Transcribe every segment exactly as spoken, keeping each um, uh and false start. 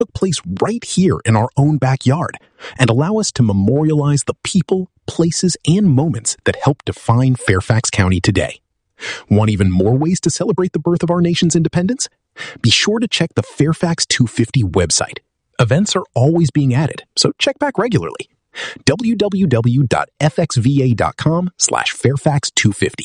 took place right here in our own backyard and allow us to memorialize the people, places, and moments that helped define Fairfax County today. Want even more ways to celebrate the birth of our nation's independence? Be sure to check the Fairfax two fifty website. Events are always being added, so check back regularly. w w w dot f x v a dot com slash Fairfax two fifty.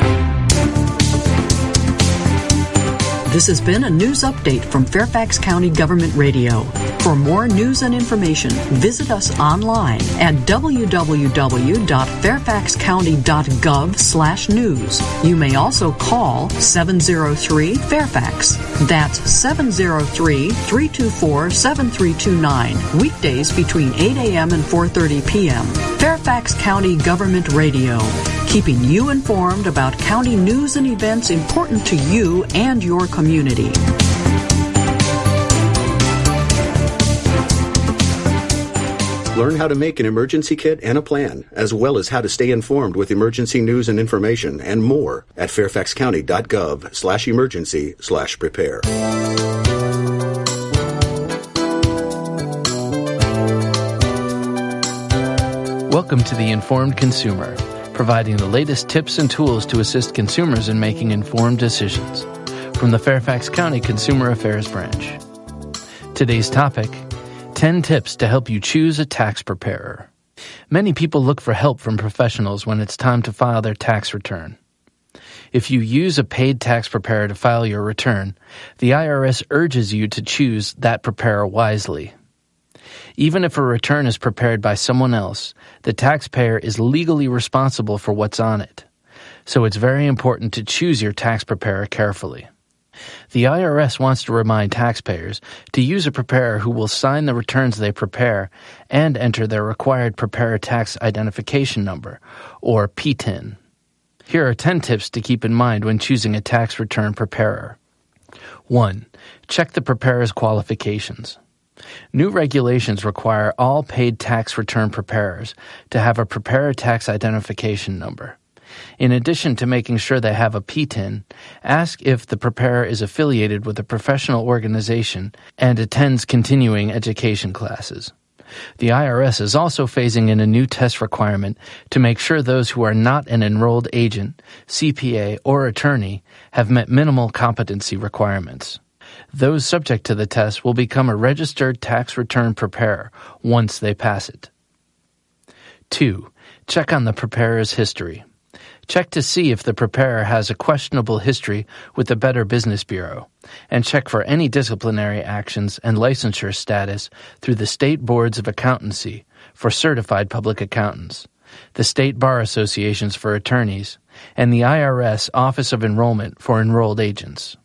This has been a news update from Fairfax County Government Radio. For more news and information, visit us online at w w w dot fairfax county dot gov slash news. You may also call seven oh three Fairfax. That's seven oh three, three two four, seven three two nine. Weekdays between eight a.m. and four thirty p.m. Fairfax County Government Radio. Keeping you informed about county news and events important to you and your community. Learn how to make an emergency kit and a plan, as well as how to stay informed with emergency news and information and more at fairfax county dot gov slash emergency slash prepare. Welcome to The Informed Consumer, providing the latest tips and tools to assist consumers in making informed decisions. From the Fairfax County Consumer Affairs Branch. Today's topic, ten tips to help you choose a tax preparer. Many people look for help from professionals when it's time to file their tax return. If you use a paid tax preparer to file your return, the I R S urges you to choose that preparer wisely. Even if a return is prepared by someone else, the taxpayer is legally responsible for what's on it. So it's very important to choose your tax preparer carefully. The I R S wants to remind taxpayers to use a preparer who will sign the returns they prepare and enter their required Preparer Tax Identification Number, or P T I N. Here are ten tips to keep in mind when choosing a tax return preparer. one. Check the preparer's qualifications. New regulations require all paid tax return preparers to have a Preparer Tax Identification Number. In addition to making sure they have a P T I N, ask if the preparer is affiliated with a professional organization and attends continuing education classes. The I R S is also phasing in a new test requirement to make sure those who are not an enrolled agent, C P A, or attorney have met minimal competency requirements. Those subject to the test will become a registered tax return preparer once they pass it. two. Check on the preparer's history. Check to see if the preparer has a questionable history with the Better Business Bureau, and check for any disciplinary actions and licensure status through the State Boards of Accountancy for certified public accountants, the State Bar Associations for attorneys, and the I R S Office of Enrollment for enrolled agents.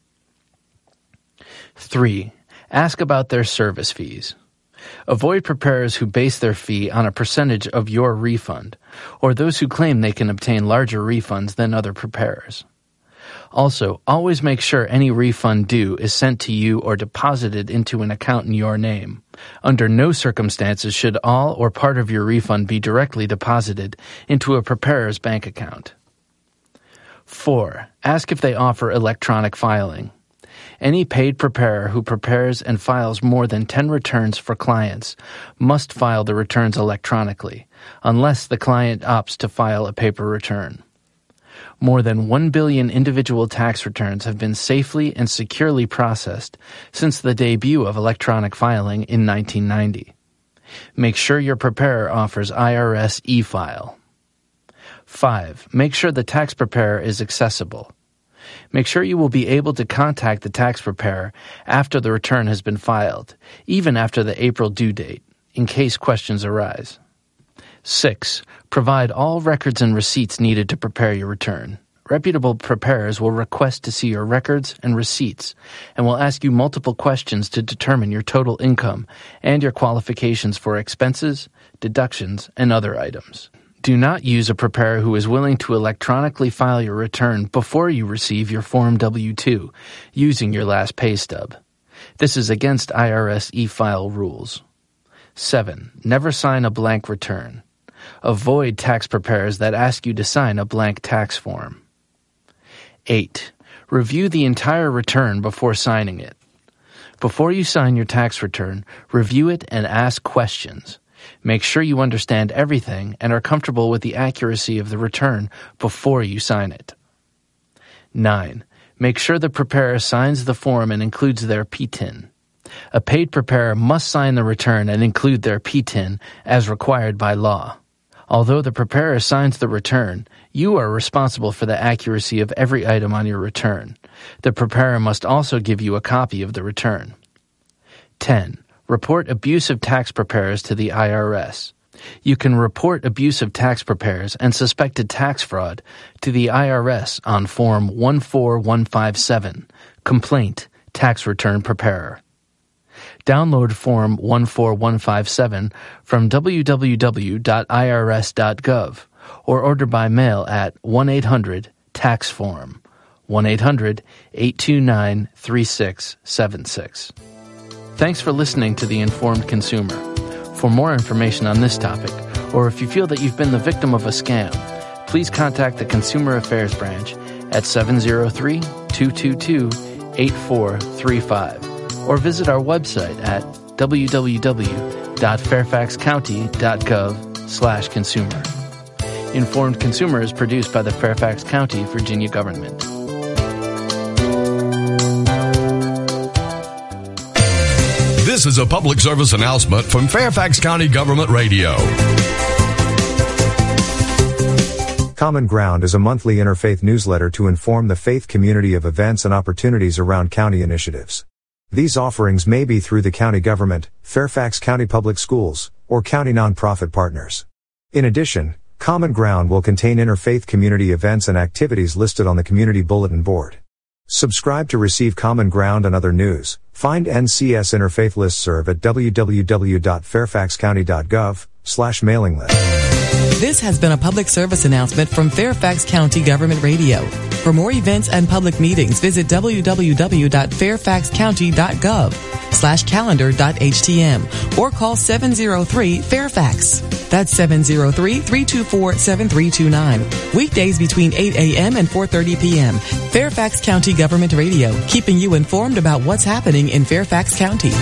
three. Ask about their service fees. Avoid preparers who base their fee on a percentage of your refund, or those who claim they can obtain larger refunds than other preparers. Also, always make sure any refund due is sent to you or deposited into an account in your name. Under no circumstances should all or part of your refund be directly deposited into a preparer's bank account. four. Ask if they offer electronic filing. Any paid preparer who prepares and files more than ten returns for clients must file the returns electronically, unless the client opts to file a paper return. More than one billion individual tax returns have been safely and securely processed since the debut of electronic filing in nineteen ninety. Make sure your preparer offers I R S e-file. five. Make sure the tax preparer is accessible. Make sure you will be able to contact the tax preparer after the return has been filed, even after the April due date, in case questions arise. six. Provide all records and receipts needed to prepare your return. Reputable preparers will request to see your records and receipts and will ask you multiple questions to determine your total income and your qualifications for expenses, deductions, and other items. Do not use a preparer who is willing to electronically file your return before you receive your Form W two using your last pay stub. This is against I R S e-file rules. seven. Never sign a blank return. Avoid tax preparers that ask you to sign a blank tax form. eight. Review the entire return before signing it. Before you sign your tax return, review it and ask questions. Make sure you understand everything and are comfortable with the accuracy of the return before you sign it. nine. Make sure the preparer signs the form and includes their P T I N. A paid preparer must sign the return and include their P T I N as required by law. Although the preparer signs the return, you are responsible for the accuracy of every item on your return. The preparer must also give you a copy of the return. ten. Report abusive tax preparers to the I R S. You can report abusive tax preparers and suspected tax fraud to the I R S on Form one four one five seven, Complaint, Tax Return Preparer. Download Form one four one five seven from w w w dot i r s dot gov or order by mail at one eight hundred tax form, one eight hundred eight two nine three six seven six. Thanks for listening to The Informed Consumer. For more information on this topic, or if you feel that you've been the victim of a scam, please contact the Consumer Affairs Branch at seven zero three, two two two, eight four three five or visit our website at w w w dot fairfax county dot gov slash consumer. Informed Consumer is produced by the Fairfax County, Virginia government. This is a public service announcement from Fairfax County Government Radio. Common Ground is a monthly interfaith newsletter to inform the faith community of events and opportunities around county initiatives. These offerings may be through the county government, Fairfax County Public Schools, or county nonprofit partners. In addition, Common Ground will contain interfaith community events and activities listed on the Community Bulletin Board. Subscribe to receive Common Ground and other news. Find N C S Interfaith Listserv at w w w dot fairfax county dot gov slash mailing list. This has been a public service announcement from Fairfax County Government Radio. For more events and public meetings, visit w w w dot fairfax county dot gov slash calendar dot h t m or call seven zero three Fairfax. That's seven zero three, three two four, seven three two nine. Weekdays between eight a.m. and four thirty p.m. Fairfax County Government Radio, keeping you informed about what's happening in Fairfax County.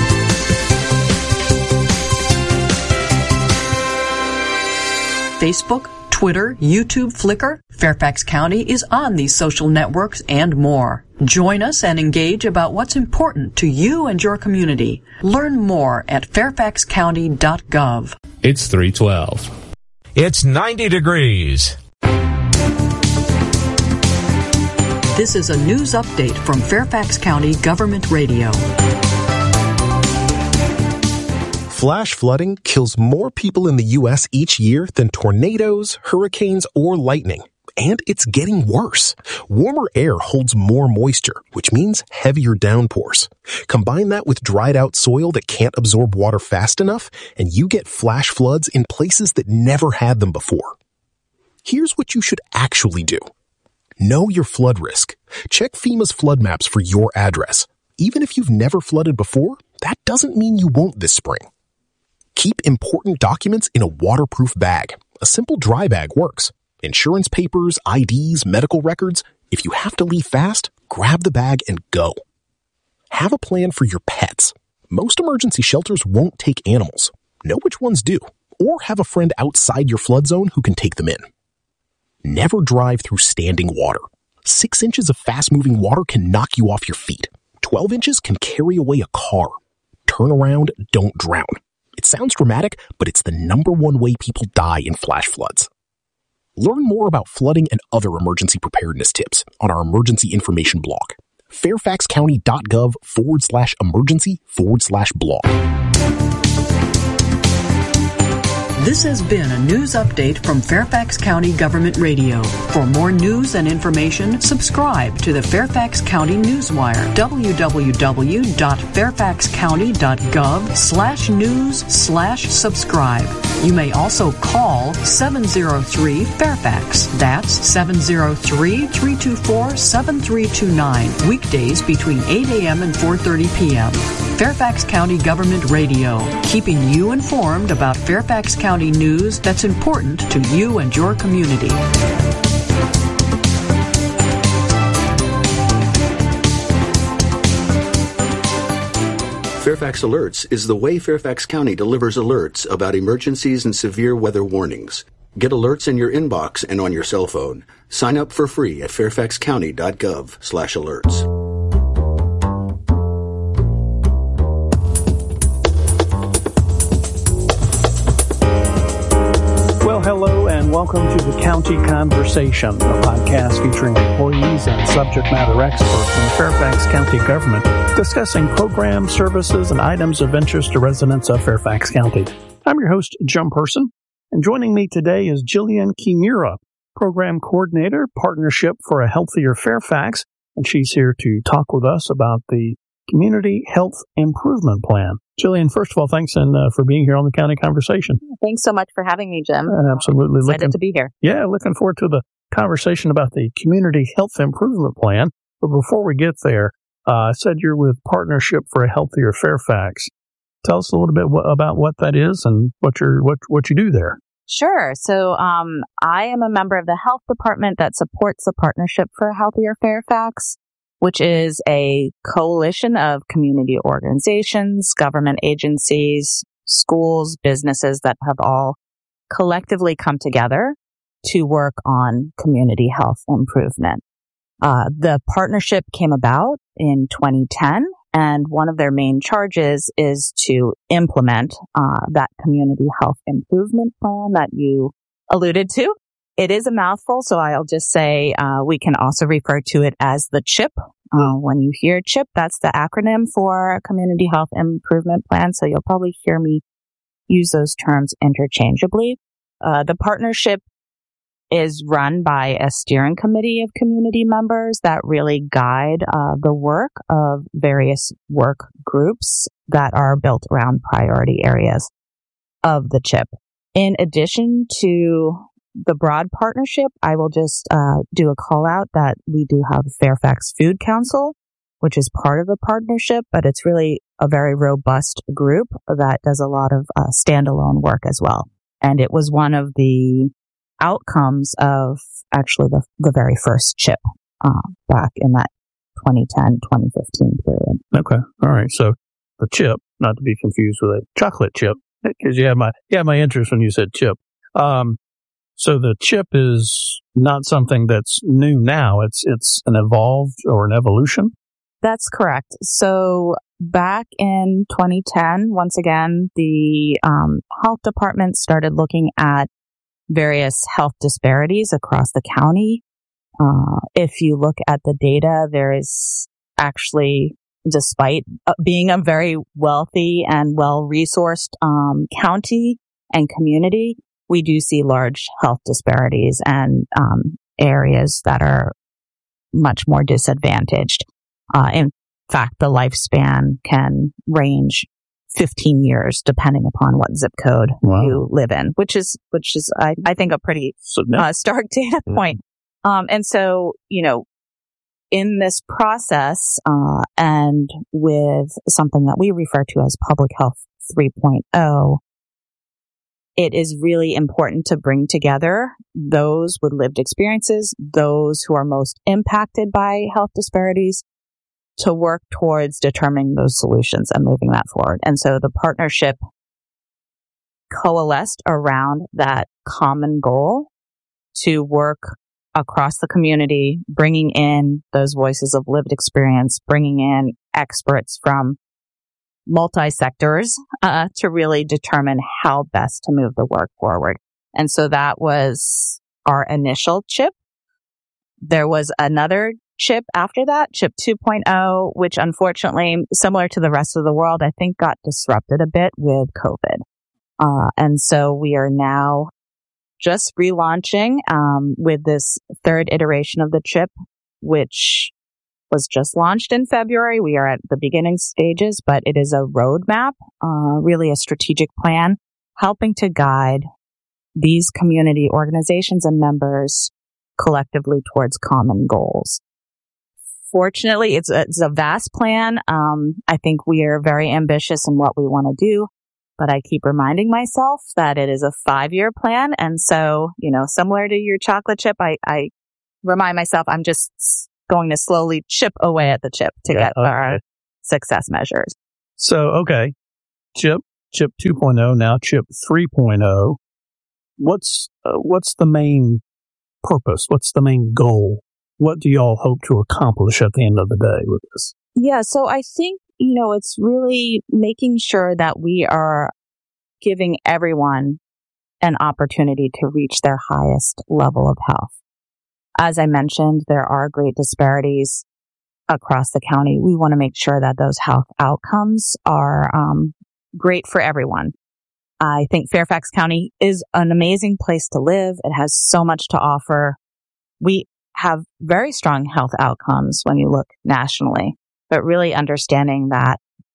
Facebook, Twitter, YouTube, Flickr, Fairfax County is on these social networks and more. Join us and engage about what's important to you and your community. Learn more at fairfax county dot gov. It's three twelve. It's ninety degrees. This is a news update from Fairfax County Government Radio. Flash flooding kills more people in the U S each year than tornadoes, hurricanes, or lightning. And it's getting worse. Warmer air holds more moisture, which means heavier downpours. Combine that with dried out soil that can't absorb water fast enough, and you get flash floods in places that never had them before. Here's what you should actually do. Know your flood risk. Check FEMA's flood maps for your address. Even if you've never flooded before, that doesn't mean you won't this spring. Keep important documents in a waterproof bag. A simple dry bag works. Insurance papers, I Ds, medical records. If you have to leave fast, grab the bag and go. Have a plan for your pets. Most emergency shelters won't take animals. Know which ones do, or have a friend outside your flood zone who can take them in. Never drive through standing water. Six inches of fast-moving water can knock you off your feet. Twelve inches can carry away a car. Turn around, don't drown. It sounds dramatic, but it's the number one way people die in flash floods. Learn more about flooding and other emergency preparedness tips on our emergency information blog. fairfaxcounty.gov forward slash emergency forward slash blog. This has been a news update from Fairfax County Government Radio. For more news and information, subscribe to the Fairfax County Newswire, w w w dot fairfax county dot gov slash news slash subscribe. You may also call seven zero three Fairfax. That's seven zero three, three two four, seven three two nine. Weekdays between eight a.m. and four thirty p.m. Fairfax County Government Radio, keeping you informed about Fairfax County news that's important to you and your community. Fairfax Alerts is the way Fairfax County delivers alerts about emergencies and severe weather warnings. Get alerts in your inbox and on your cell phone. Sign up for free at fairfaxcounty.gov slash alerts. Well, hello and welcome to the County Conversation, a podcast featuring employees and subject matter experts in the Fairfax County government discussing programs, services, and items of interest to residents of Fairfax County. I'm your host, Jim Person, and joining me today is Jillian Kimura, Program Coordinator, Partnership for a Healthier Fairfax, and she's here to talk with us about the Community Health Improvement Plan. Jillian, first of all, thanks and uh, for being here on the County Conversation. Thanks so much for having me, Jim. Uh, absolutely. Excited looking, to be here. Yeah, looking forward to the conversation about the Community Health Improvement Plan. But before we get there, uh, I said you're with Partnership for a Healthier Fairfax. Tell us a little bit w- about what that is and what you're what what you do there. Sure. So um, I am a member of the health department that supports the Partnership for a Healthier Fairfax, which is a coalition of community organizations, government agencies, schools, businesses that have all collectively come together to work on community health improvement. Uh, the partnership came about in twenty ten, and one of their main charges is to implement uh, that community health improvement plan that you alluded to. It is a mouthful, so I'll just say uh, we can also refer to it as the CHIP. Uh, when you hear CHIP, that's the acronym for Community Health Improvement Plan, so you'll probably hear me use those terms interchangeably. Uh, the partnership is run by a steering committee of community members that really guide uh, the work of various work groups that are built around priority areas of the CHIP. In addition to the broad partnership, I will just uh, do a call out that we do have Fairfax Food Council, which is part of the partnership, but it's really a very robust group that does a lot of uh, standalone work as well. And it was one of the outcomes of actually the, the very first CHIP uh, back in that twenty ten, twenty fifteen period. Okay. All right. So the CHIP, not to be confused with a chocolate chip, because you had my, you had my interest when you said CHIP. Um, So the CHIP is not something that's new now. It's it's an evolved or an evolution? That's correct. So back in twenty ten, once again, the um, health department started looking at various health disparities across the county. Uh, if you look at the data, there is actually, despite being a very wealthy and well-resourced um, county and community, we do see large health disparities and um, areas that are much more disadvantaged. Uh, in fact, the lifespan can range fifteen years depending upon what zip code wow. you live in, which is which is I, I think a pretty uh, stark data point. Um, and so, you know, in this process uh, and with something that we refer to as Public Health three point oh, it is really important to bring together those with lived experiences, those who are most impacted by health disparities, to work towards determining those solutions and moving that forward. And so the partnership coalesced around that common goal to work across the community, bringing in those voices of lived experience, bringing in experts from multi-sectors uh, to really determine how best to move the work forward. And so that was our initial CHIP. There was another CHIP after that, CHIP two point oh, which unfortunately, similar to the rest of the world, I think got disrupted a bit with COVID. Uh, and so we are now just relaunching um, with this third iteration of the CHIP, which was just launched in February. We are at the beginning stages, but it is a roadmap, uh, really a strategic plan, helping to guide these community organizations and members collectively towards common goals. Fortunately, it's a, it's a vast plan. Um, I think we are very ambitious in what we want to do, but I keep reminding myself that it is a five-year plan. And so, you know, similar to your chocolate chip, I, I remind myself I'm just going to slowly chip away at the chip to yeah, get okay. our success measures. So, okay, CHIP, CHIP two point oh, now CHIP three point oh. What's uh, what's the main purpose? What's the main goal? What do y'all hope to accomplish at the end of the day with this? Yeah, so I think, you know, it's really making sure that we are giving everyone an opportunity to reach their highest level of health. As I mentioned, there are great disparities across the county. We want to make sure that those health outcomes are um, great for everyone. I think Fairfax County is an amazing place to live. It has so much to offer. We have very strong health outcomes when you look nationally, but really understanding that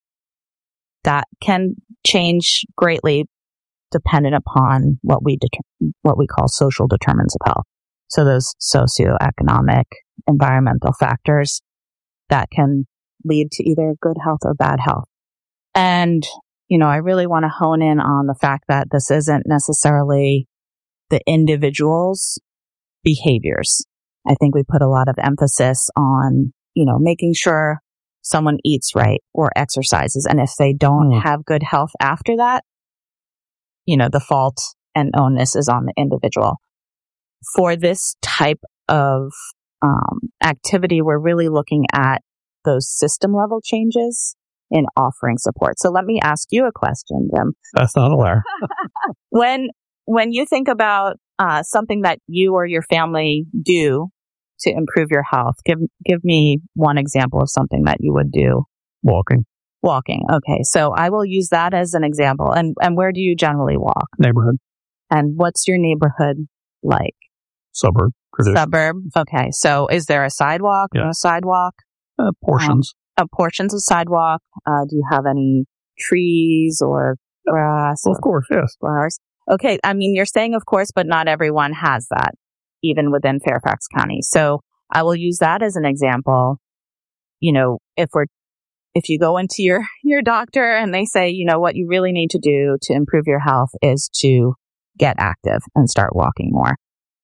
that can change greatly dependent upon what we deter- what we call social determinants of health. So those socioeconomic, environmental factors that can lead to either good health or bad health. And, you know, I really want to hone in on the fact that this isn't necessarily the individual's behaviors. I think we put a lot of emphasis on, you know, making sure someone eats right or exercises. And if they don't mm. have good health after that, you know, the fault and onus is on the individual. For this type of um, activity, we're really looking at those system level changes in offering support. So let me ask you a question, Jim. That's not allowed. when when you think about uh, something that you or your family do to improve your health, give give me one example of something that you would do. Walking. Walking. Okay, so I will use that as an example. And and where do you generally walk? Neighborhood. And what's your neighborhood like? Suburb. Suburb. Okay, so is there a sidewalk? Yeah. No sidewalk? Uh, portions. Um, uh, portions of sidewalk. Uh, do you have any trees or grass? Well, of course, yes. Flowers. Okay, I mean, you're saying of course, but not everyone has that, even within Fairfax County. So I will use that as an example. You know, if we're if you go into your, your doctor and they say, you know, what you really need to do to improve your health is to get active and start walking more.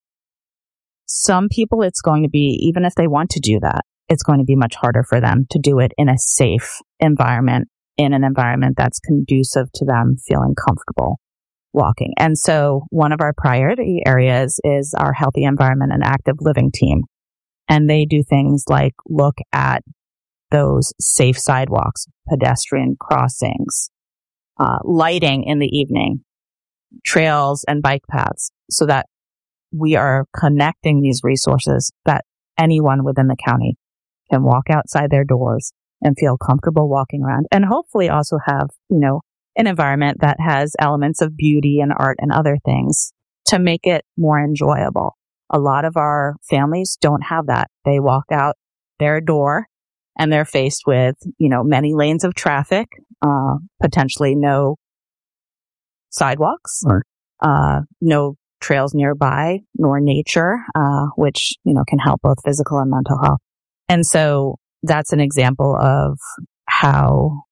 Some people, it's going to be, even if they want to do that, it's going to be much harder for them to do it in a safe environment, in an environment that's conducive to them feeling comfortable walking. And so one of our priority areas is our Healthy Environment and Active Living team. And they do things like look at those safe sidewalks, pedestrian crossings, uh, lighting in the evening, trails and bike paths, so that we are connecting these resources that anyone within the county can walk outside their doors and feel comfortable walking around, and hopefully also have, you know, an environment that has elements of beauty and art and other things to make it more enjoyable. A lot of our families don't have that. They walk out their door and they're faced with, you know, many lanes of traffic, uh, potentially no sidewalks, right. uh, no trails nearby, nor nature, uh, which, you know, can help both physical and mental health. And so that's an example of how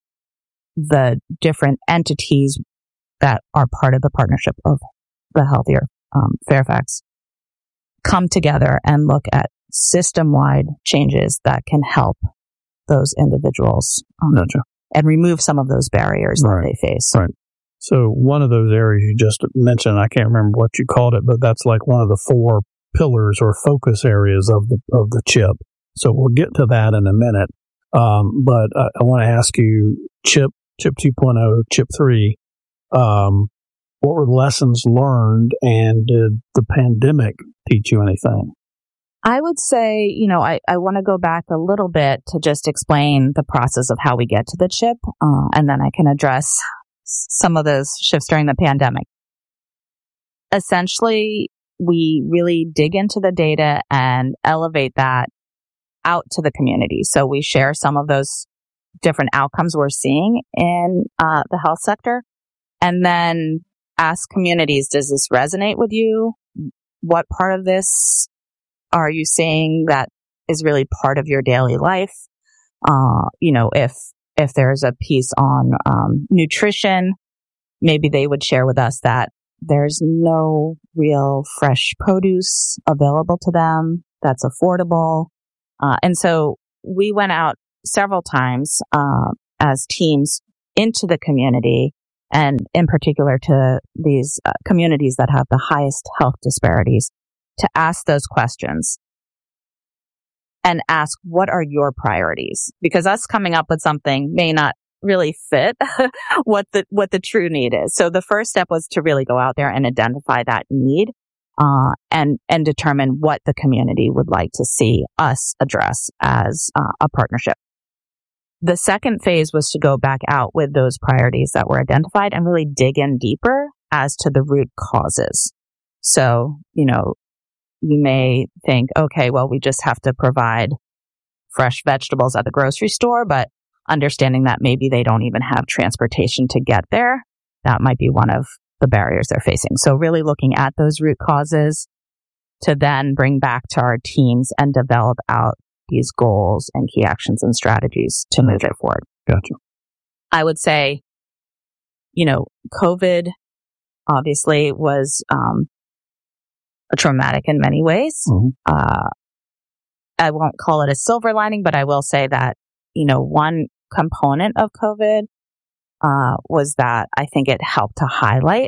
the different entities that are part of the partnership of the Healthier um, Fairfax come together and look at system-wide changes that can help those individuals um, gotcha. and remove some of those barriers right. that they face. Right. So one of those areas you just mentioned, I can't remember what you called it, but that's like one of the four pillars or focus areas of the of the CHIP. So we'll get to that in a minute. Um, but I, I want to ask you, CHIP, CHIP two point oh, CHIP three, um, what were the lessons learned, and did the pandemic teach you anything? I would say, you know, I, I want to go back a little bit to just explain the process of how we get to the CHIP, uh, and then I can address some of those shifts during the pandemic. Essentially, we really dig into the data and elevate that out to the community. So we share some of those different outcomes we're seeing in uh, the health sector, and then ask communities, does this resonate with you? What part of this are you seeing that is really part of your daily life? Uh, you know, if if there's a piece on um, nutrition, maybe they would share with us that there's no real fresh produce available to them that's affordable. Uh, and so we went out several times uh, as teams into the community, and in particular to these uh, communities that have the highest health disparities, to ask those questions and ask, what are your priorities? Because us coming up with something may not really fit what the what the true need is. So the first step was to really go out there and identify that need, uh, and and determine what the community would like to see us address as uh, a partnership. The second phase was to go back out with those priorities that were identified and really dig in deeper as to the root causes. So, you know, you may think, okay, well, we just have to provide fresh vegetables at the grocery store, but understanding that maybe they don't even have transportation to get there, that might be one of the barriers they're facing. So really looking at those root causes to then bring back to our teams and develop out these goals and key actions and strategies to move it forward. Gotcha. I would say, you know, COVID obviously was um, traumatic in many ways. Mm-hmm. Uh, I won't call it a silver lining, but I will say that, you know, one component of COVID uh, was that I think it helped to highlight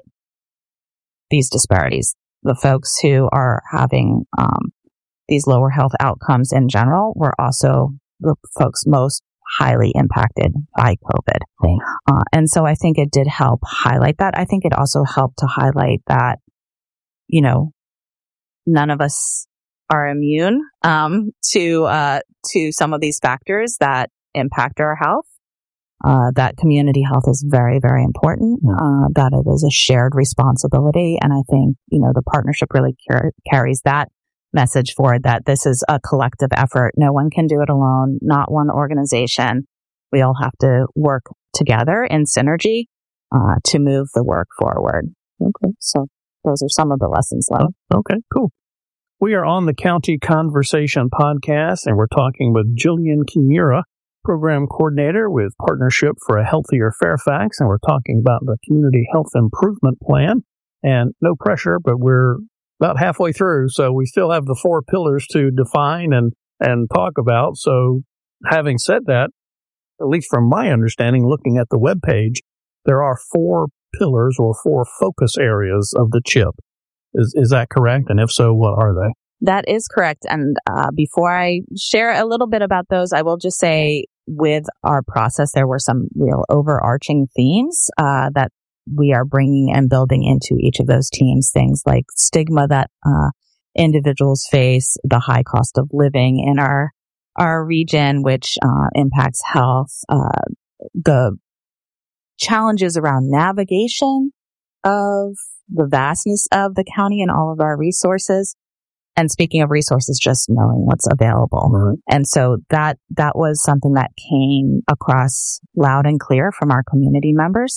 these disparities. The folks who are having um, these lower health outcomes in general were also the folks most highly impacted by COVID. Right. Uh, and so I think it did help highlight that. I think it also helped to highlight that, you know, none of us are immune um, to uh, to some of these factors that impact our health. Uh, that community health is very, very important. Uh, that it is a shared responsibility, and I think you know the partnership really car- carries that message forward. That this is a collective effort. No one can do it alone. Not one organization. We all have to work together in synergy uh, to move the work forward. Okay, so those are some of the lessons learned. Okay, cool. We are on the County Conversation podcast, and we're talking with Jillian Kimura, Program Coordinator with Partnership for a Healthier Fairfax, and we're talking about the Community Health Improvement Plan. And no pressure, but we're about halfway through, so we still have the four pillars to define and, and talk about. So having said that, at least from my understanding, looking at the webpage, there are four pillars or four focus areas of the CHIP. Is is that correct? And if so, what are they? That is correct. And uh, before I share a little bit about those, I will just say with our process, there were some real overarching themes uh, that we are bringing and building into each of those teams. Things like stigma that uh, individuals face, the high cost of living in our our region, which uh, impacts health, uh, the challenges around navigation of the vastness of the county and all of our resources. And speaking of resources, just knowing what's available. Right. And so that, that was something that came across loud and clear from our community members,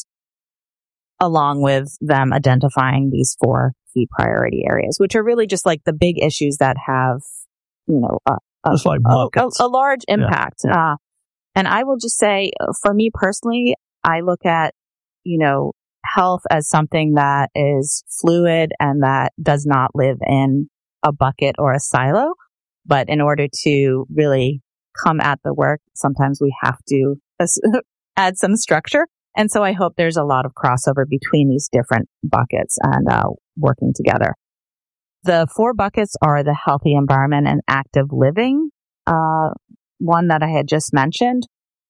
along with them identifying these four key priority areas, which are really just like the big issues that have, you know, a, a, just like a, a, a large impact. Yeah. Yeah. Uh, and I will just say, for me personally, I look at, you know, health as something that is fluid and that does not live in a bucket or a silo. But in order to really come at the work, sometimes we have to add some structure. And so I hope there's a lot of crossover between these different buckets and uh, working together. The four buckets are the healthy environment and active living, uh, one that I had just mentioned.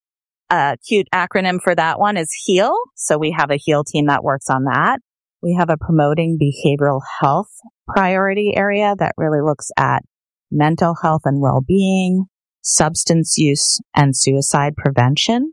A cute acronym for that one is HEAL. So we have a HEAL team that works on that. We have a promoting behavioral health priority area that really looks at mental health and well-being, substance use, and suicide prevention.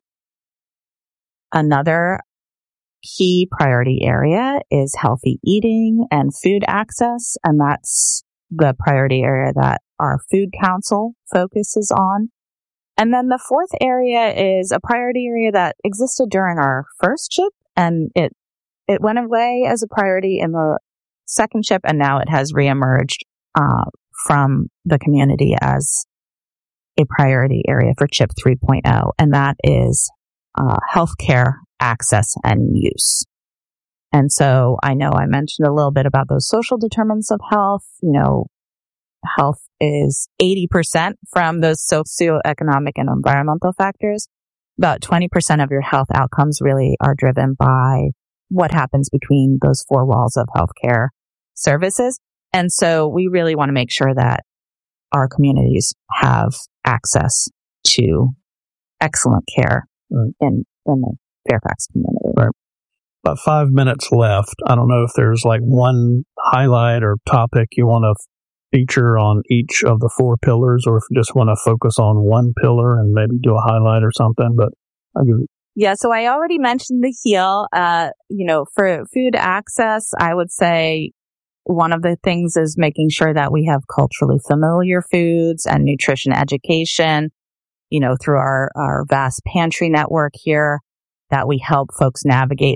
Another key priority area is healthy eating and food access, and that's the priority area that our Food Council focuses on. And then the fourth area is a priority area that existed during our first CHIP, and it it went away as a priority in the second CHIP, and now it has reemerged uh, from the community as a priority area for CHIP three point oh, and that is uh, healthcare access and use. And so I know I mentioned a little bit about those social determinants of health. You know, health is eighty percent from those socioeconomic and environmental factors. about twenty percent of your health outcomes really are driven by what happens between those four walls of healthcare services. And so we really want to make sure that our communities have access to excellent care right. in, in the Fairfax community. Right. About five minutes left. I don't know if there's like one highlight or topic you want to feature on each of the four pillars, or if you just want to focus on one pillar and maybe do a highlight or something, but I'll give you. Yeah, so I already mentioned the HEAL. Uh, you know, for food access, I would say one of the things is making sure that we have culturally familiar foods and nutrition education, you know, through our, our vast pantry network here, that we help folks navigate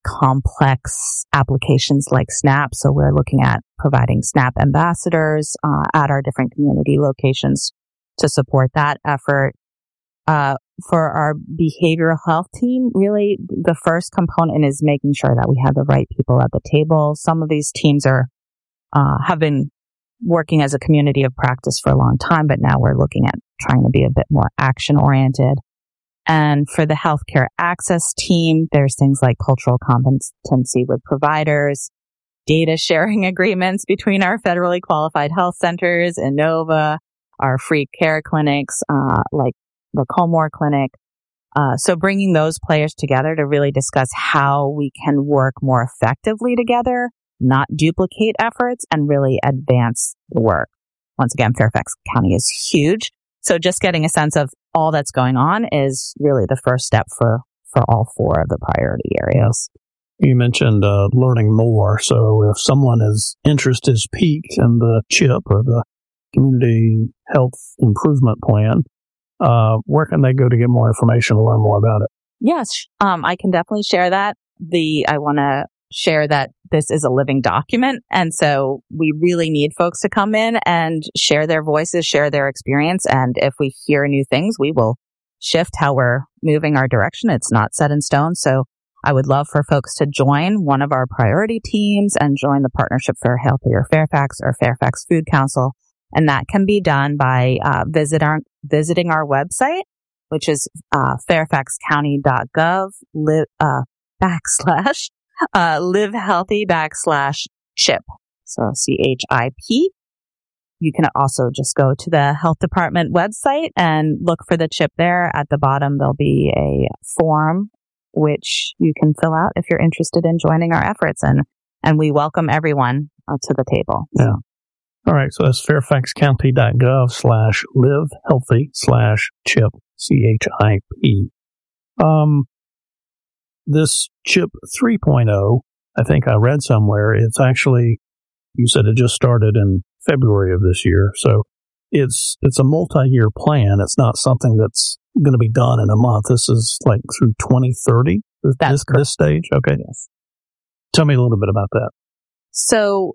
complex applications like SNAP. So we're looking at providing SNAP ambassadors uh, at our different community locations to support that effort. Uh, for our behavioral health team, really the first component is making sure that we have the right people at the table. Some of these teams are uh, have been working as a community of practice for a long time, but now we're looking at trying to be a bit more action oriented. And for the healthcare access team, there's things like cultural competency with providers, data sharing agreements between our federally qualified health centers, Inova, our free care clinics, uh, like the Colmore Clinic. Uh, so bringing those players together to really discuss how we can work more effectively together, not duplicate efforts, and really advance the work. Once again, Fairfax County is huge. So just getting a sense of all that's going on is really the first step for, for all four of the priority areas. You mentioned uh, learning more. So if someone's interest is piqued in the CHIP or the Community Health Improvement Plan, uh, where can they go to get more information to learn more about it? Yes, um, I can definitely share that. The I want to share that this is a living document. And so we really need folks to come in and share their voices, share their experience. And if we hear new things, we will shift how we're moving our direction. It's not set in stone. So I would love for folks to join one of our priority teams and join the Partnership for Healthier Fairfax or Fairfax Food Council. And that can be done by uh, visit our, visiting our website, which is uh, fairfax county dot gov live, uh, backslash Uh, live healthy backslash CHIP. So C H I P. You can also just go to the health department website and look for the CHIP there. At the bottom, there'll be a form which you can fill out if you're interested in joining our efforts. And, and we welcome everyone uh, to the table. Yeah. All right. So that's fairfax county dot gov slash live healthy slash CHIP, C H I P. Um, This CHIP three point oh, I think I read somewhere, it's actually, you said it just started in February of this year. So it's it's a multi-year plan. It's not something that's going to be done in a month. This is like through twenty thirty, this, this stage? Okay. Yes. Tell me a little bit about that. So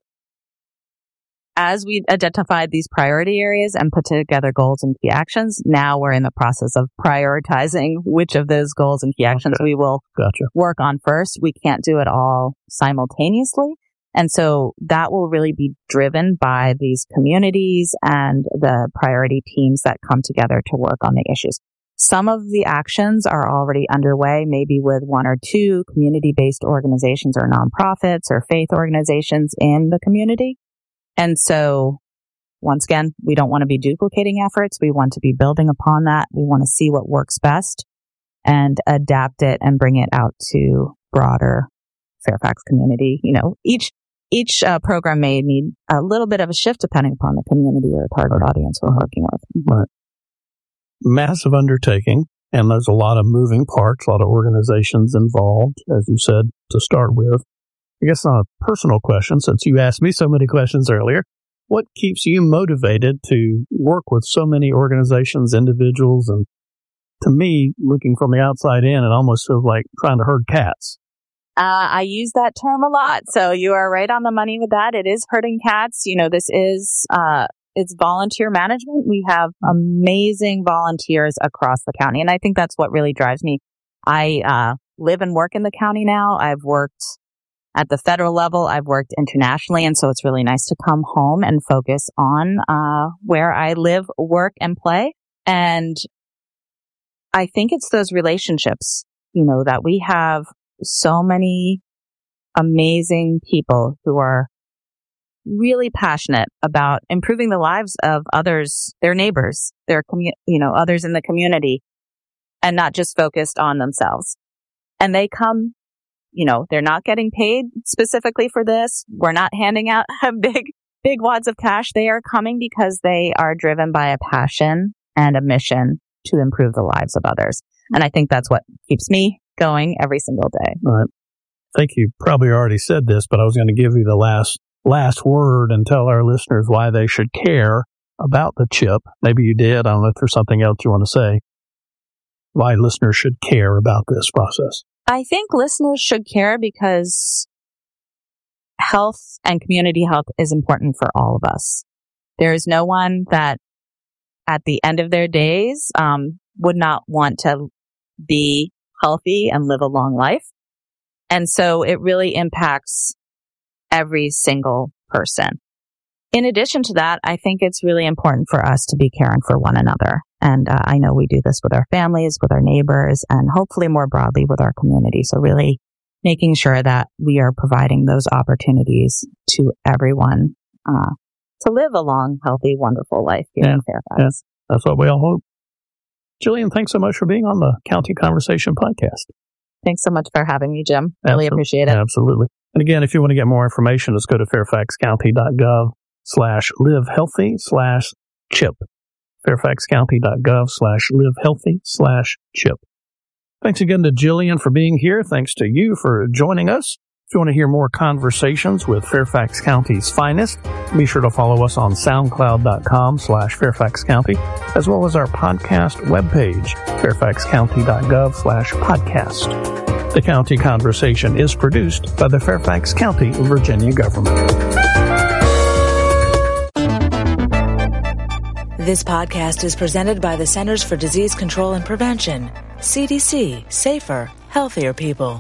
as we identified these priority areas and put together goals and key actions, now we're in the process of prioritizing which of those goals and key actions okay. we will gotcha. work on first. We can't do it all simultaneously. And so that will really be driven by these communities and the priority teams that come together to work on the issues. Some of the actions are already underway, maybe with one or two community-based organizations or nonprofits or faith organizations in the community. And so, once again, we don't want to be duplicating efforts. We want to be building upon that. We want to see what works best and adapt it and bring it out to broader Fairfax community. You know, each each uh, program may need a little bit of a shift depending upon the community or target audience we're working with. Right. Massive undertaking, and there's a lot of moving parts, a lot of organizations involved, as you said, to start with. I guess on a personal question, since you asked me so many questions earlier, what keeps you motivated to work with so many organizations, individuals, and to me, looking from the outside in, it almost feels like trying to herd cats. Uh, I use that term a lot, so you are right on the money with that. It is herding cats. You know, this is, uh, it's volunteer management. We have amazing volunteers across the county, and I think that's what really drives me. I uh, live and work in the county now. I've worked at the federal level. I've worked internationally. And so it's really nice to come home and focus on uh, where I live, work, and play. And I think it's those relationships, you know, that we have so many amazing people who are really passionate about improving the lives of others, their neighbors, their commu- you know, others in the community, and not just focused on themselves. And they come, you know, they're not getting paid specifically for this. We're not handing out big, big wads of cash. They are coming because they are driven by a passion and a mission to improve the lives of others. And I think that's what keeps me going every single day. All right. I think you probably already said this, but I was going to give you the last last word and tell our listeners why they should care about the chip. Maybe you did. I don't know if there's something else you want to say. Why listeners should care about this process. I think listeners should care because health and community health is important for all of us. There is no one that at the end of their days um, would not want to be healthy and live a long life. And so it really impacts every single person. In addition to that, I think it's really important for us to be caring for one another. And uh, I know we do this with our families, with our neighbors, and hopefully more broadly with our community. So really making sure that we are providing those opportunities to everyone uh, to live a long, healthy, wonderful life here yeah, in Fairfax. Yeah, that's what we all hope. Jillian, thanks so much for being on the County Conversation podcast. Thanks so much for having me, Jim. Really Absolutely. appreciate it. Absolutely. And again, if you want to get more information, let's go to fairfaxcounty.gov slash live healthy slash chip. fairfaxcounty.gov slash live healthy slash chip. Thanks again to Jillian for being here. Thanks to you for joining us. If you want to hear more conversations with Fairfax County's finest, be sure to follow us on soundcloud.com slash Fairfax County, as well as our podcast webpage, fairfaxcounty.gov slash podcast. The County Conversation is produced by the Fairfax County, Virginia government. This podcast is presented by the Centers for Disease Control and Prevention. C D C, safer, healthier people.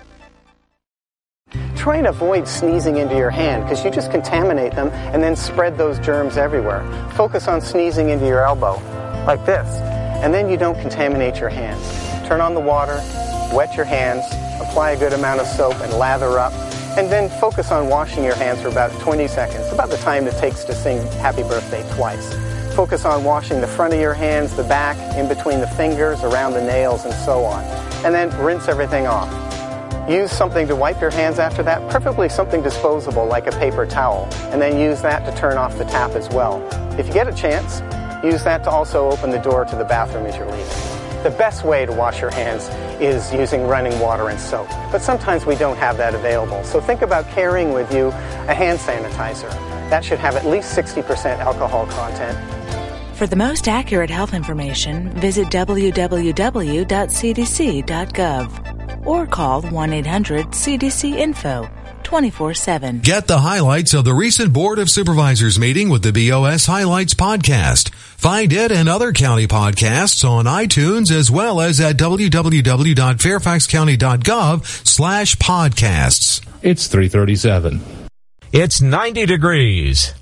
Try and avoid sneezing into your hand because you just contaminate them and then spread those germs everywhere. Focus on sneezing into your elbow, like this, and then you don't contaminate your hands. Turn on the water, wet your hands, apply a good amount of soap and lather up, and then focus on washing your hands for about twenty seconds, about the time it takes to sing Happy Birthday twice. Focus on washing the front of your hands, the back, in between the fingers, around the nails, and so on. And then rinse everything off. Use something to wipe your hands after that, preferably something disposable like a paper towel, and then use that to turn off the tap as well. If you get a chance, use that to also open the door to the bathroom as you're leaving. The best way to wash your hands is using running water and soap, but sometimes we don't have that available. So think about carrying with you a hand sanitizer. That should have at least sixty percent alcohol content. For the most accurate health information, visit w w w dot c d c dot gov or call one eight hundred C D C info twenty-four seven. Get the highlights of the recent Board of Supervisors meeting with the B O S Highlights podcast. Find it and other county podcasts on iTunes as well as at w w w dot fairfax county dot gov slash podcasts. It's three thirty-seven. It's ninety degrees.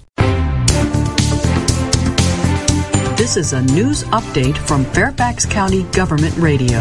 This is a news update from Fairfax County Government Radio.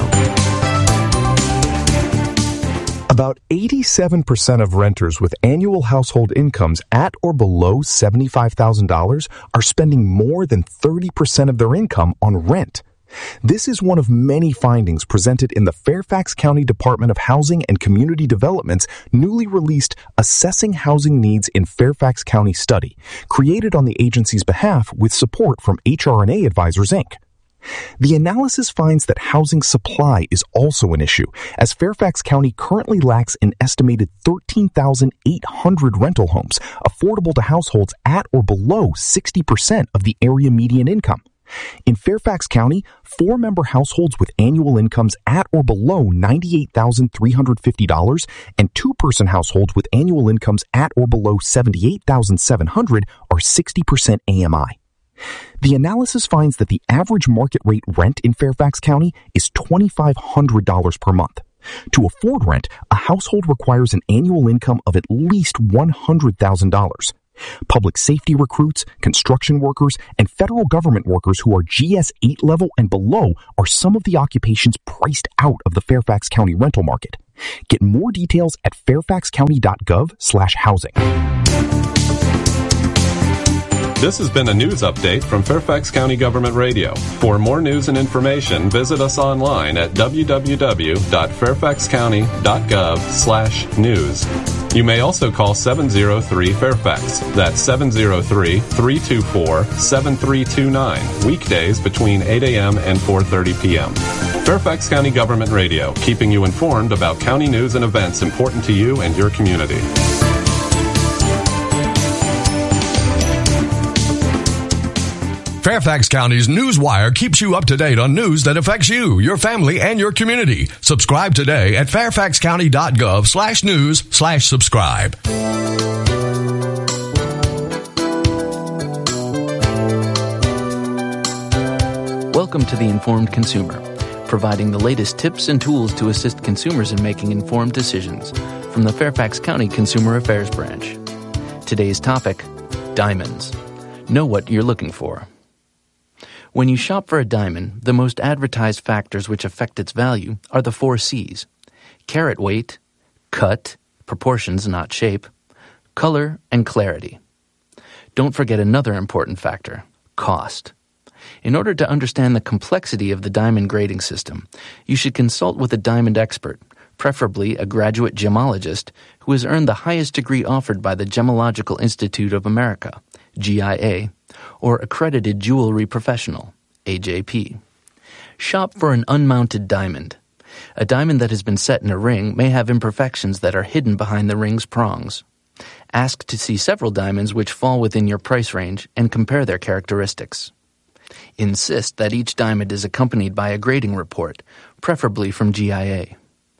About eighty-seven percent of renters with annual household incomes at or below seventy-five thousand dollars are spending more than thirty percent of their income on rent. This is one of many findings presented in the Fairfax County Department of Housing and Community Development's newly released Assessing Housing Needs in Fairfax County study, created on the agency's behalf with support from H R N A Advisors, Incorporated. The analysis finds that housing supply is also an issue, as Fairfax County currently lacks an estimated thirteen thousand eight hundred rental homes affordable to households at or below sixty percent of the area median income. In Fairfax County, four-member households with annual incomes at or below ninety-eight thousand three hundred fifty dollars and two-person households with annual incomes at or below seventy-eight thousand seven hundred dollars are sixty percent A M I. The analysis finds that the average market rate rent in Fairfax County is two thousand five hundred dollars per month. To afford rent, a household requires an annual income of at least one hundred thousand dollars. Public safety recruits, construction workers, and federal government workers who are G S eight level and below are some of the occupations priced out of the Fairfax County rental market. Get more details at fairfaxcounty.gov slash housing. This has been a news update from Fairfax County Government Radio. For more news and information, visit us online at w w w dot fairfax county dot gov slash news. You may also call seven oh three Fairfax. That's seven oh three, three two four, seven three two nine. Weekdays between eight a.m. and four thirty p.m. Fairfax County Government Radio, keeping you informed about county news and events important to you and your community. Fairfax County's Newswire keeps you up to date on news that affects you, your family, and your community. Subscribe today at fairfaxcounty.gov slash news slash subscribe. Welcome to The Informed Consumer, providing the latest tips and tools to assist consumers in making informed decisions from the Fairfax County Consumer Affairs Branch. Today's topic, diamonds. Know what you're looking for. When you shop for a diamond, the most advertised factors which affect its value are the four C's: carat weight, cut, proportions not shape, color, and clarity. Don't forget another important factor, cost. In order to understand the complexity of the diamond grading system, you should consult with a diamond expert, preferably a graduate gemologist who has earned the highest degree offered by the Gemological Institute of America, G I A, or accredited jewelry professional, A J P. Shop for an unmounted diamond. A diamond that has been set in a ring may have imperfections that are hidden behind the ring's prongs. Ask to see several diamonds which fall within your price range and compare their characteristics. Insist that each diamond is accompanied by a grading report, preferably from G I A.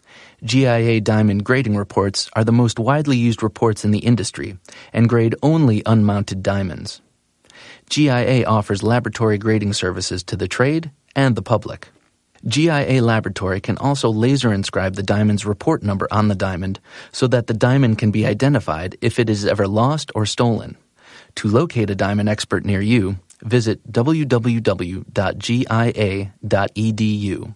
G I A diamond grading reports are the most widely used reports in the industry and grade only unmounted diamonds. G I A offers laboratory grading services to the trade and the public. G I A Laboratory can also laser inscribe the diamond's report number on the diamond so that the diamond can be identified if it is ever lost or stolen. To locate a diamond expert near you, visit w w w dot g i a dot e d u.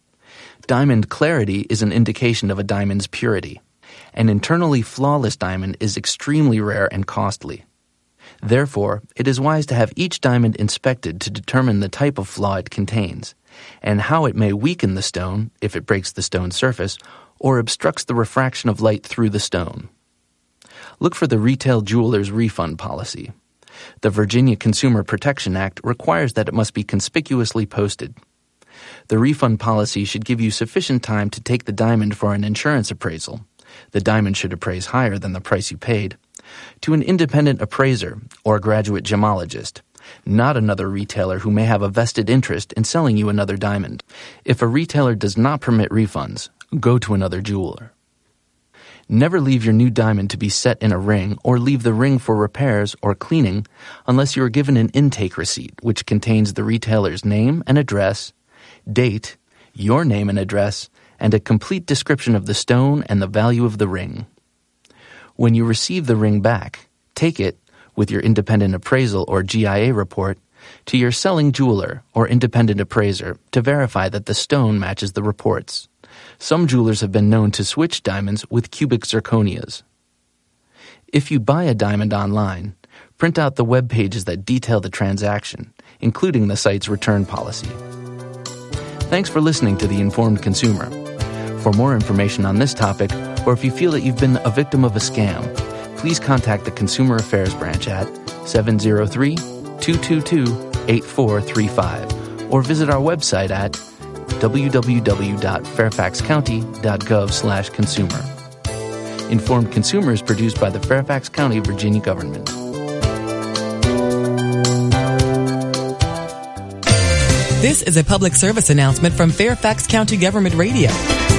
Diamond clarity is an indication of a diamond's purity. An internally flawless diamond is extremely rare and costly. Therefore, it is wise to have each diamond inspected to determine the type of flaw it contains, and how it may weaken the stone if it breaks the stone's surface or obstructs the refraction of light through the stone. Look for the retail jeweler's refund policy. The Virginia Consumer Protection Act requires that it must be conspicuously posted. The refund policy should give you sufficient time to take the diamond for an insurance appraisal. The diamond should appraise higher than the price you paid. To an independent appraiser or graduate gemologist, not another retailer who may have a vested interest in selling you another diamond. If a retailer does not permit refunds, go to another jeweler. Never leave your new diamond to be set in a ring or leave the ring for repairs or cleaning unless you are given an intake receipt which contains the retailer's name and address, date, your name and address, and a complete description of the stone and the value of the ring. When you receive the ring back, take it, with your independent appraisal or G I A report, to your selling jeweler or independent appraiser to verify that the stone matches the reports. Some jewelers have been known to switch diamonds with cubic zirconias. If you buy a diamond online, print out the web pages that detail the transaction, including the site's return policy. Thanks for listening to The Informed Consumer. For more information on this topic, or if you feel that you've been a victim of a scam, please contact the Consumer Affairs Branch at seven oh three, two two two, eight four three five or visit our website at w w w dot fairfax county dot gov slash consumer. Informed Consumer is produced by the Fairfax County, Virginia government. This is a public service announcement from Fairfax County Government Radio.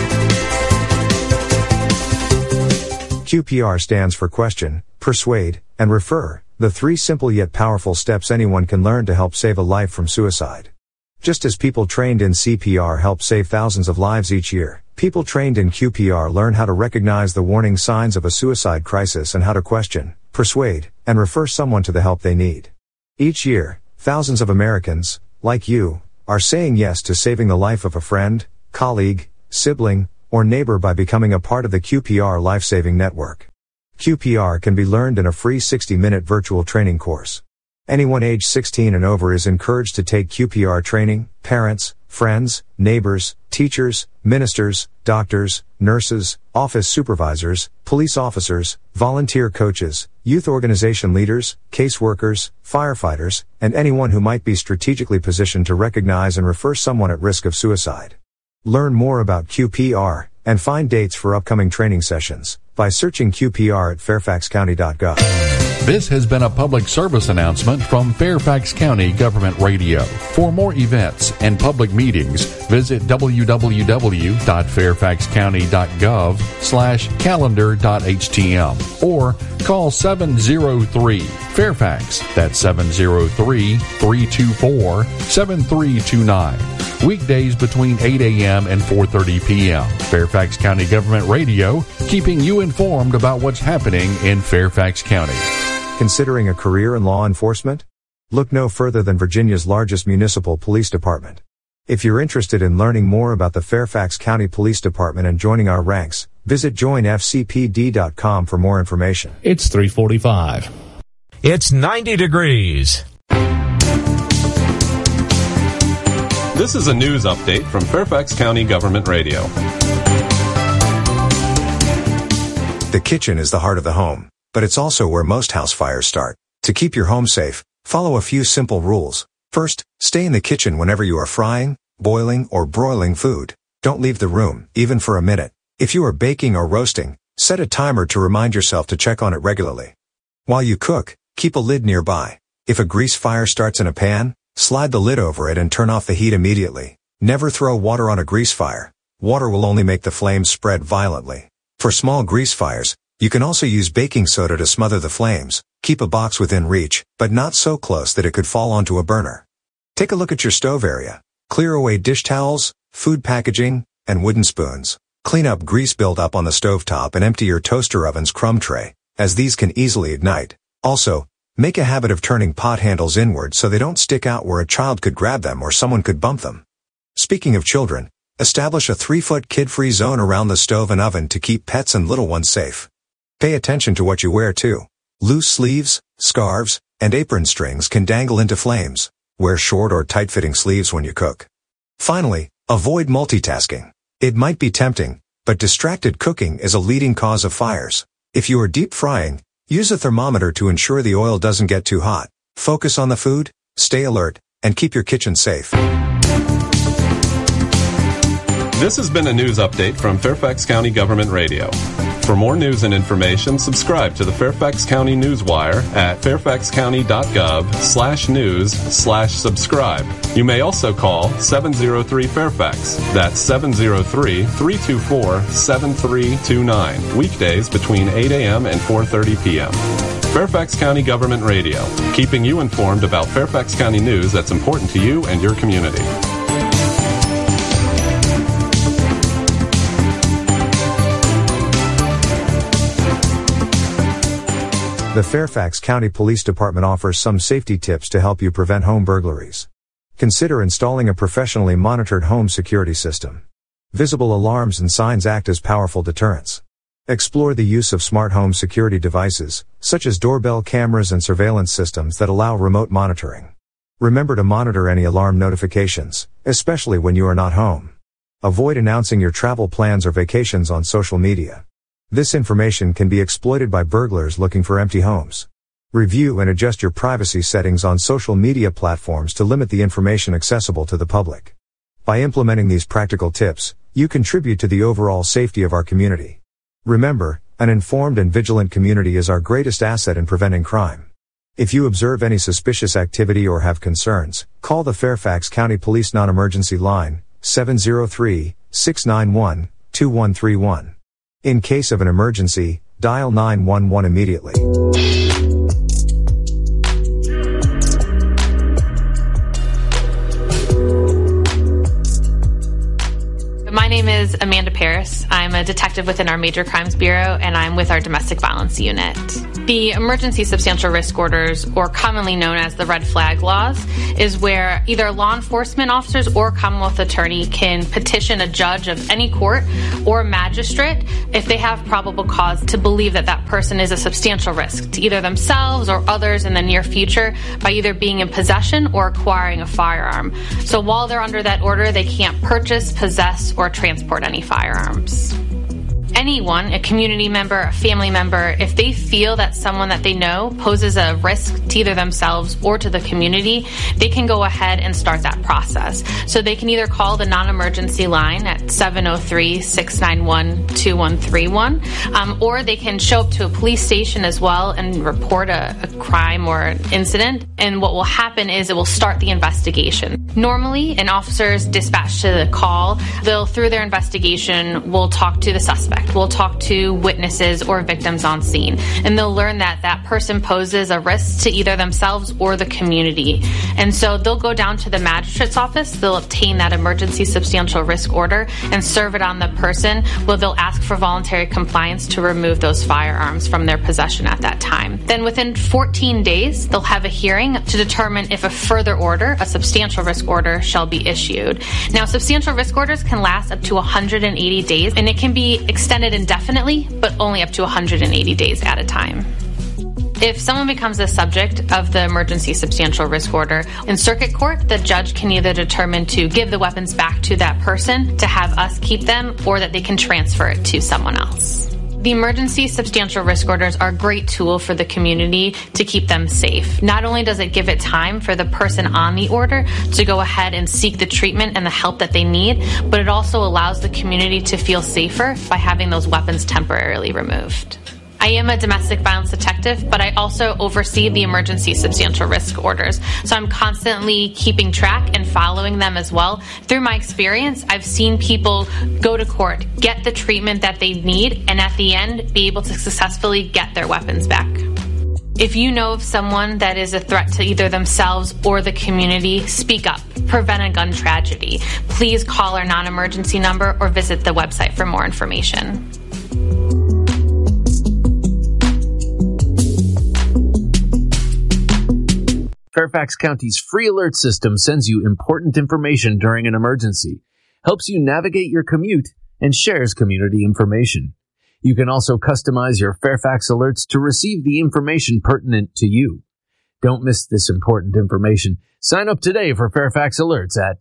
Q P R stands for question, persuade, and refer, the three simple yet powerful steps anyone can learn to help save a life from suicide. Just as people trained in C P R help save thousands of lives each year, people trained in Q P R learn how to recognize the warning signs of a suicide crisis and how to question, persuade, and refer someone to the help they need. Each year, thousands of Americans, like you, are saying yes to saving the life of a friend, colleague, sibling, or neighbor by becoming a part of the Q P R Life-Saving Network. Q P R can be learned in a free sixty-minute virtual training course. Anyone age sixteen and over is encouraged to take Q P R training. Parents, friends, neighbors, teachers, ministers, doctors, nurses, office supervisors, police officers, volunteer coaches, youth organization leaders, caseworkers, firefighters, and anyone who might be strategically positioned to recognize and refer someone at risk of suicide. Learn more about Q P R and find dates for upcoming training sessions by searching Q P R at fairfax county dot gov. This has been a public service announcement from Fairfax County Government Radio. For more events and public meetings, visit w w w dot fairfax county dot gov slash calendar dot h t m or call seven zero three Fairfax. That's seven zero three, three two four, seven three two nine. Weekdays between eight a.m. and four thirty p.m. Fairfax County Government Radio, keeping you informed about what's happening in Fairfax County. Considering a career in law enforcement? Look no further than Virginia's largest municipal police department. If you're interested in learning more about the Fairfax County Police Department and joining our ranks, visit join f c p d dot com for more information. It's three forty-five. It's ninety degrees. This is a news update from Fairfax County Government Radio. The kitchen is the heart of the home, but it's also where most house fires start. To keep your home safe, follow a few simple rules. First, stay in the kitchen whenever you are frying, boiling, or broiling food. Don't leave the room, even for a minute. If you are baking or roasting, set a timer to remind yourself to check on it regularly. While you cook, keep a lid nearby. If a grease fire starts in a pan, slide the lid over it and turn off the heat immediately. Never throw water on a grease fire. Water will only make the flames spread violently. For small grease fires, you can also use baking soda to smother the flames. Keep a box within reach, but not so close that it could fall onto a burner. Take a look at your stove area. Clear away dish towels, food packaging, and wooden spoons. Clean up grease buildup on the stovetop and empty your toaster oven's crumb tray, as these can easily ignite. Also, make a habit of turning pot handles inward so they don't stick out where a child could grab them or someone could bump them. Speaking of children, establish a three-foot kid-free zone around the stove and oven to keep pets and little ones safe. Pay attention to what you wear too. Loose sleeves, scarves, and apron strings can dangle into flames. Wear short or tight-fitting sleeves when you cook. Finally, avoid multitasking. It might be tempting, but distracted cooking is a leading cause of fires. If you are deep frying, use a thermometer to ensure the oil doesn't get too hot. Focus on the food, stay alert, and keep your kitchen safe. This has been a news update from Fairfax County Government Radio. For more news and information, subscribe to the Fairfax County Newswire at fairfax county dot gov slash news slash subscribe. You may also call seven zero three Fairfax. That's seven zero three, three two four, seven three two nine. Weekdays between eight a.m. and four thirty p.m. Fairfax County Government Radio, keeping you informed about Fairfax County news that's important to you and your community. The Fairfax County Police Department offers some safety tips to help you prevent home burglaries. Consider installing a professionally monitored home security system. Visible alarms and signs act as powerful deterrents. Explore the use of smart home security devices, such as doorbell cameras and surveillance systems that allow remote monitoring. Remember to monitor any alarm notifications, especially when you are not home. Avoid announcing your travel plans or vacations on social media. This information can be exploited by burglars looking for empty homes. Review and adjust your privacy settings on social media platforms to limit the information accessible to the public. By implementing these practical tips, you contribute to the overall safety of our community. Remember, an informed and vigilant community is our greatest asset in preventing crime. If you observe any suspicious activity or have concerns, call the Fairfax County Police Non-Emergency Line, seven zero three, six nine one, two one three one. In case of an emergency, dial nine one one immediately. name is Amanda Paris. I'm a detective within our Major Crimes Bureau, and I'm with our Domestic Violence Unit. The emergency substantial risk orders, or commonly known as the red flag laws, is where either law enforcement officers or Commonwealth attorney can petition a judge of any court or magistrate if they have probable cause to believe that that person is a substantial risk to either themselves or others in the near future by either being in possession or acquiring a firearm. So while they're under that order, they can't purchase, possess, or transport any firearms. Anyone, a community member, a family member, if they feel that someone that they know poses a risk to either themselves or to the community, they can go ahead and start that process. So they can either call the non-emergency line at seven oh three, six nine one, two one three one, um, or they can show up to a police station as well and report a, a crime or an incident. And what will happen is it will start the investigation. Normally, an officer is dispatched to the call. They'll, through their investigation, will talk to the suspect. We'll talk to witnesses or victims on scene, and they'll learn that that person poses a risk to either themselves or the community. And so they'll go down to the magistrate's office, they'll obtain that emergency substantial risk order and serve it on the person, where they'll ask for voluntary compliance to remove those firearms from their possession at that time. Then within fourteen days, they'll have a hearing to determine if a further order, a substantial risk order, shall be issued. Now, substantial risk orders can last up to one hundred eighty days, and it can be extended indefinitely, but only up to one hundred eighty days at a time. If someone becomes the subject of the emergency substantial risk order, in circuit court, the judge can either determine to give the weapons back to that person, to have us keep them, or that they can transfer it to someone else. The emergency substantial risk orders are a great tool for the community to keep them safe. Not only does it give it time for the person on the order to go ahead and seek the treatment and the help that they need, but it also allows the community to feel safer by having those weapons temporarily removed. I am a domestic violence detective, but I also oversee the emergency substantial risk orders. So I'm constantly keeping track and following them as well. Through my experience, I've seen people go to court, get the treatment that they need, and at the end, be able to successfully get their weapons back. If you know of someone that is a threat to either themselves or the community, speak up. Prevent a gun tragedy. Please call our non-emergency number or visit the website for more information. Fairfax County's free alert system sends you important information during an emergency, helps you navigate your commute, and shares community information. You can also customize your Fairfax alerts to receive the information pertinent to you. Don't miss this important information. Sign up today for Fairfax Alerts at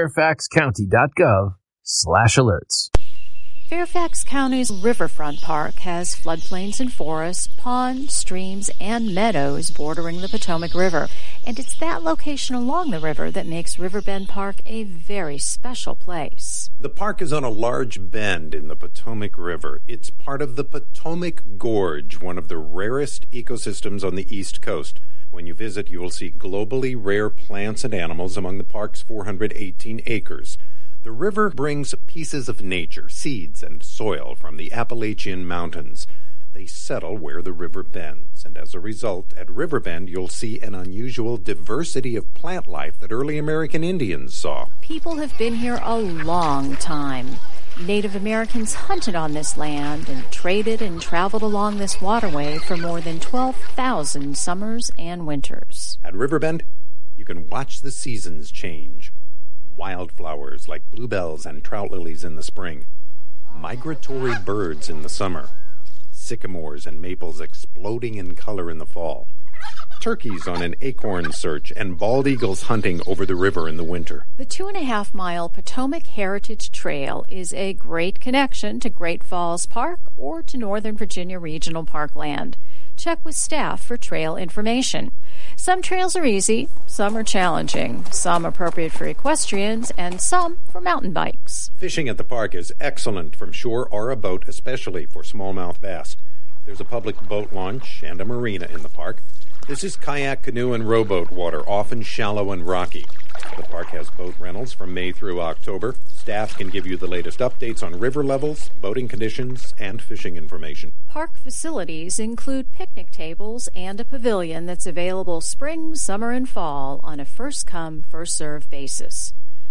fairfaxcounty.gov slash alerts. Fairfax County's Riverfront Park has floodplains and forests, ponds, streams, and meadows bordering the Potomac River. And it's that location along the river that makes Riverbend Park a very special place. The park is on a large bend in the Potomac River. It's part of the Potomac Gorge, one of the rarest ecosystems on the East Coast. When you visit, you will see globally rare plants and animals among the park's four hundred eighteen acres. The river brings pieces of nature, seeds, and soil from the Appalachian Mountains. They settle where the river bends, and as a result, at Riverbend, you'll see an unusual diversity of plant life that early American Indians saw. People have been here a long time. Native Americans hunted on this land and traded and traveled along this waterway for more than twelve thousand summers and winters. At Riverbend, you can watch the seasons change. Wildflowers like bluebells and trout lilies in the spring, migratory birds in the summer, sycamores and maples exploding in color in the fall, turkeys on an acorn search, and bald eagles hunting over the river in the winter. The two-and-a-half-mile Potomac Heritage Trail is a great connection to Great Falls Park or to Northern Virginia Regional Parkland. Check with staff for trail information. Some trails are easy, some are challenging, some appropriate for equestrians, and some for mountain bikes. Fishing at the park is excellent from shore or a boat, especially for smallmouth bass. There's a public boat launch and a marina in the park. This is kayak, canoe, and rowboat water, often shallow and rocky. The park has boat rentals from May through October. Staff can give you the latest updates on river levels, boating conditions, and fishing information. Park facilities include picnic tables and a pavilion that's available spring, summer, and fall on a first-come, first-served basis.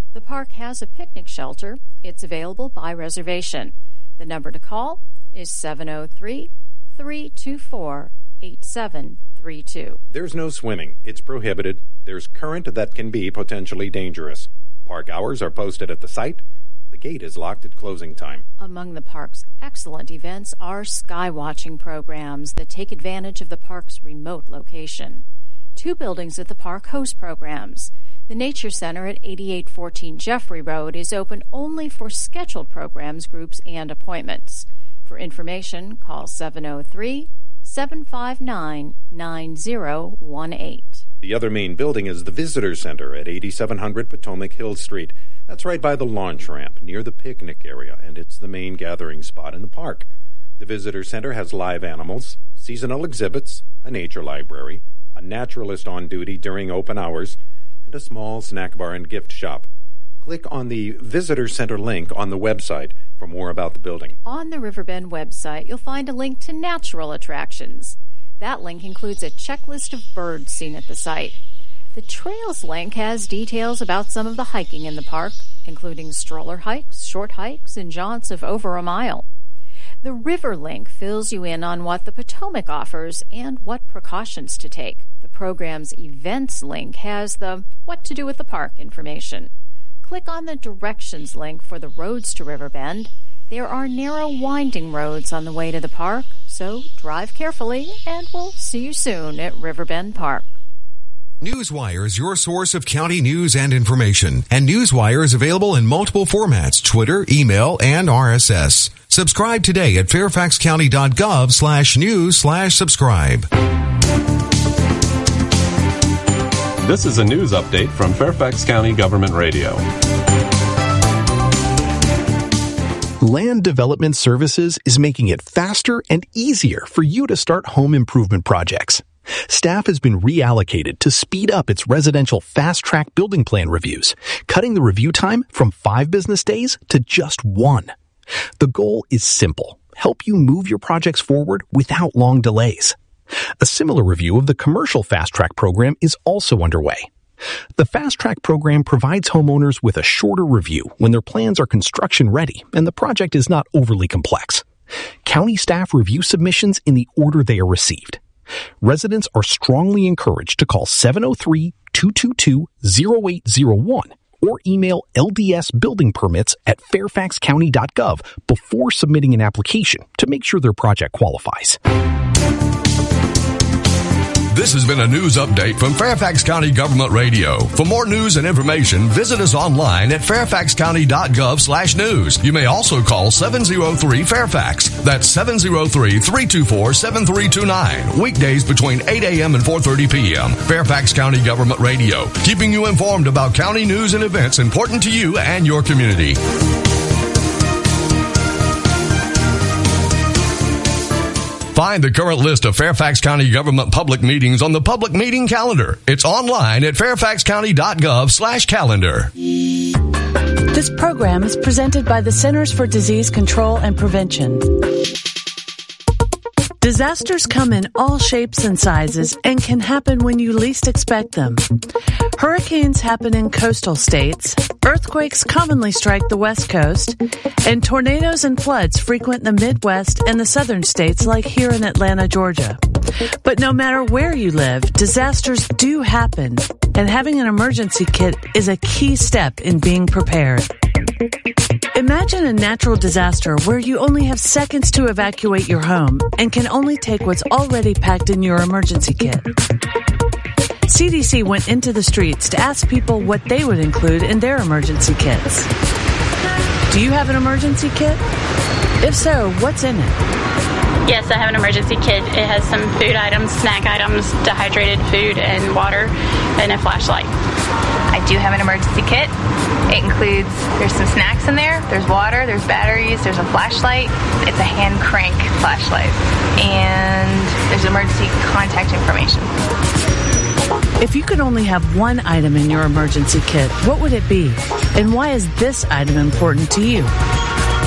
The park has a picnic shelter. It's available by reservation. The number to call is seven oh three, three two four, eight seven three two. There's no swimming. It's prohibited. There's current that can be potentially dangerous. Park hours are posted at the site. The gate is locked at closing time. Among the park's excellent events are skywatching programs that take advantage of the park's remote location. Two buildings at the park host programs. The Nature Center at eighty-eight fourteen Jeffrey Road is open only for scheduled programs, groups, and appointments. For information, call seven oh three, seven five nine, nine oh one eight. The other main building is the Visitor Center at eighty-seven hundred Potomac Hill Street. That's right by the launch ramp near the picnic area, and it's the main gathering spot in the park. The Visitor Center has live animals, seasonal exhibits, a nature library, a naturalist on duty during open hours, and a small snack bar and gift shop. Click on the Visitor Center link on the website for more about the building. On the Riverbend website, you'll find a link to natural attractions. That link includes a checklist of birds seen at the site. The Trails link has details about some of the hiking in the park, including stroller hikes, short hikes, and jaunts of over a mile. The River link fills you in on what the Potomac offers and what precautions to take. The program's Events link has the What to Do with the Park information. Click on the Directions link for the roads to Riverbend. There are narrow, winding roads on the way to the park, so drive carefully, and we'll see you soon at Riverbend Park. Newswire is your source of county news and information, and Newswire is available in multiple formats: Twitter, email, and R S S. Subscribe today at fairfaxcounty.gov slash news slash subscribe. This is a news update from Fairfax County Government Radio. Land Development Services is making it faster and easier for you to start home improvement projects. Staff has been reallocated to speed up its residential fast-track building plan reviews, cutting the review time from five business days to just one. The goal is simple: help you move your projects forward without long delays. A similar review of the commercial fast-track program is also underway. The Fast Track program provides homeowners with a shorter review when their plans are construction ready and the project is not overly complex. County staff review submissions in the order they are received. Residents are strongly encouraged to call seven oh three, two two two, oh eight oh one or email L D S building permits at fairfax county dot gov before submitting an application to make sure their project qualifies. This has been a news update from Fairfax County Government Radio. For more news and information, visit us online at fairfax county dot gov slash news. You may also call seven oh three Fairfax. That's seven oh three, three two four, seven three two nine. Weekdays between eight a.m. and four thirty p.m. Fairfax County Government Radio, keeping you informed about county news and events important to you and your community. Find the current list of Fairfax County government public meetings on the public meeting calendar. It's online at fairfax county dot gov slash calendar. This program is presented by the Centers for Disease Control and Prevention. Disasters come in all shapes and sizes and can happen when you least expect them. Hurricanes happen in coastal states, earthquakes commonly strike the West Coast, and tornadoes and floods frequent the Midwest and the southern states like here in Atlanta, Georgia. But no matter where you live, disasters do happen, and having an emergency kit is a key step in being prepared. Imagine a natural disaster where you only have seconds to evacuate your home and can only take what's already packed in your emergency kit. C D C went into the streets to ask people what they would include in their emergency kits. Do you have an emergency kit? If so, what's in it? Yes, I have an emergency kit. It has some food items, snack items, dehydrated food and water, and a flashlight. I do have an emergency kit. It includes, there's some snacks in there, there's water, there's batteries, there's a flashlight. It's a hand crank flashlight. And there's emergency contact information. If you could only have one item in your emergency kit, what would it be? And why is this item important to you?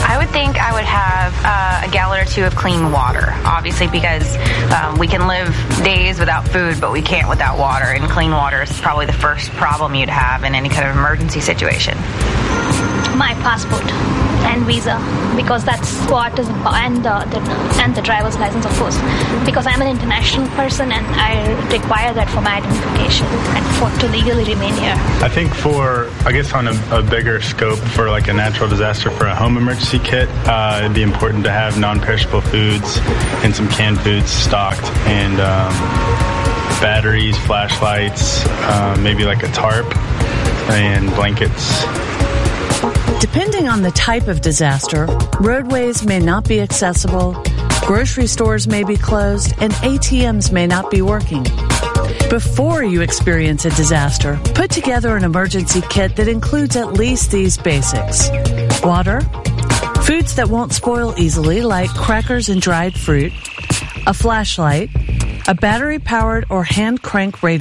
I would think I would have uh, a gallon or two of clean water, obviously, because um, we can live days without food, but we can't without water, and clean water is probably the first problem you'd have in any kind of emergency situation. My passport and visa, because that's what is and uh, the and the driver's license, of course, because I'm an international person and I require that for my identification and for to legally remain here. I think for I guess on a, a bigger scope for like a natural disaster, for a home emergency kit, uh, it'd be important to have non-perishable foods and some canned foods stocked, and um, batteries, flashlights, uh, maybe like a tarp and blankets. Depending on the type of disaster, roadways may not be accessible, grocery stores may be closed, and A T Ms may not be working. Before you experience a disaster, put together an emergency kit that includes at least these basics: water, foods that won't spoil easily like crackers and dried fruit, a flashlight, a battery-powered or hand crank radio,